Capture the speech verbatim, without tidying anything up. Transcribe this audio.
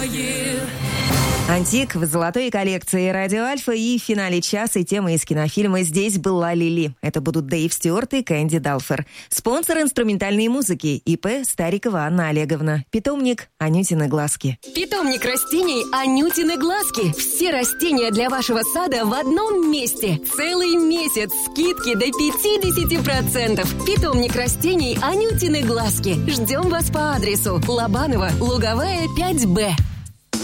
Антик в золотой коллекции Радио Альфа и в финале часа темы из кинофильма «Здесь была Лили». Это будут Дэйв Стюарт и Кэнди Далфер. Спонсор инструментальной музыки ИП Старикова Анна Олеговна. Питомник Анютины глазки. Питомник растений Анютины глазки. Все растения для вашего сада в одном месте. Целый месяц скидки до пятьдесят процентов. Питомник растений Анютины глазки. Ждем вас по адресу Лобанова, Луговая, пять Б.